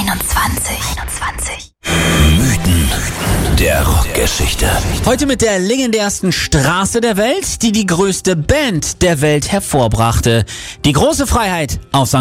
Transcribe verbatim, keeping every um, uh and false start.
einundzwanzig. einundzwanzig. Mythen der Rockgeschichte. Heute mit der legendärsten Straße der Welt, die die größte Band der Welt hervorbrachte. Die große Freiheit auf Sankt